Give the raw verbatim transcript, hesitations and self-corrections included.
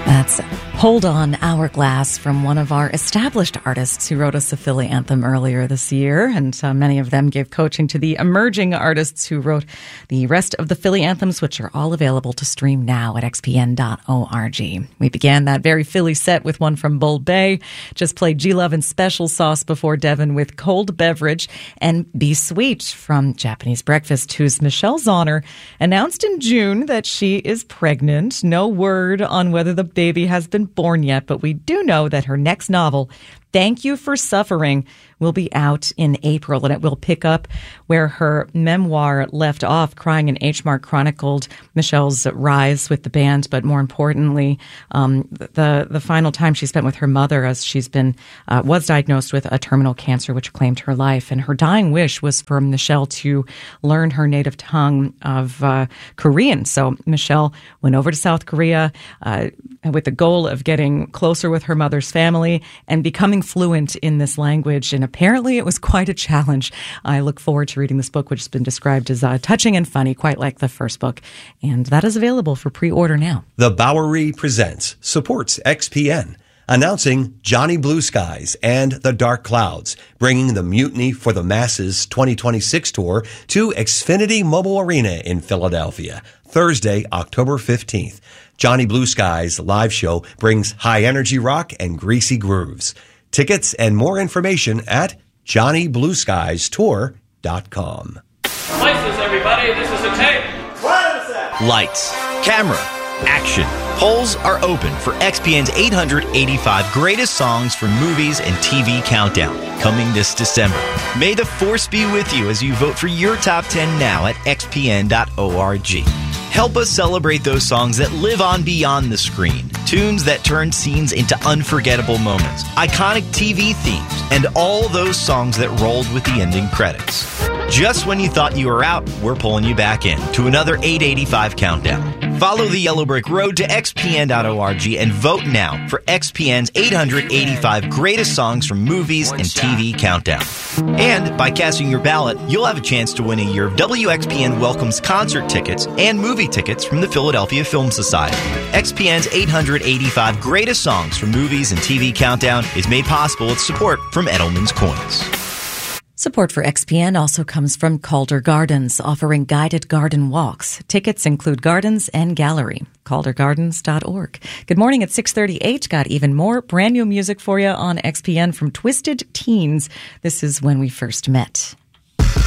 That's Hold On Hourglass from one of our established artists who wrote us a Philly anthem earlier this year. And uh, many of them gave coaching to the emerging artists who wrote the rest of the Philly anthems, which are all available to stream now at x p n dot org. We began that very Philly set with one from Bull Bay. Just played G-Love and Special Sauce before Devin with Cold Beverage, and Be Sweet from Japanese Breakfast, whose Michelle Zauner announced in June that she is pregnant. No word on whether the baby has been born yet, but we do know that her next novel, Thank You for Suffering, will be out in April, and it will pick up where her memoir left off. Crying in H Mart chronicled Michelle's rise with the band, but more importantly, um, the the final time she spent with her mother, as she's been uh, was diagnosed with a terminal cancer which claimed her life. And her dying wish was for Michelle to learn her native tongue of uh, Korean. So Michelle went over to South Korea uh, with the goal of getting closer with her mother's family and becoming fluent in this language, and apparently it was quite a challenge. I look forward to reading this book, which has been described as uh, touching and funny, quite like the first book, and that is available for pre-order now. The Bowery Presents supports X P N, announcing Johnny Blue Skies and the Dark Clouds, bringing the Mutiny for the Masses twenty twenty-six tour to Xfinity Mobile Arena in Philadelphia, Thursday, October fifteenth. Johnny Blue Skies live show brings high energy rock and greasy grooves. Tickets and more information at johnny blue skies tour dot com. Lights, everybody. This is a tape. What is that? Lights, camera, action. Polls are open for X P N's eight hundred eighty-five Greatest Songs for Movies and T V Countdown, coming this December. May the force be with you as you vote for your top ten now at x p n dot org. Help us celebrate those songs that live on beyond the screen. Tunes that turn scenes into unforgettable moments. Iconic T V themes. And all those songs that rolled with the ending credits. Just when you thought you were out, we're pulling you back in to another eight eighty-five countdown. Follow the Yellow Brick Road to x p n dot org and vote now for X P N's eight hundred eighty-five Greatest Songs from Movies and T V Countdown. And by casting your ballot, you'll have a chance to win a year of W X P N Welcomes concert tickets and movie tickets from the Philadelphia Film Society. X P N's eight hundred eighty-five Greatest Songs from Movies and T V Countdown is made possible with support from Edelman's Coins. Support for X P N also comes from Calder Gardens, offering guided garden walks. Tickets include gardens and gallery. calder gardens dot org. Good morning at six thirty-eight. Got even more brand new music for you on X P N from Twisted Teens. This is When We First Met.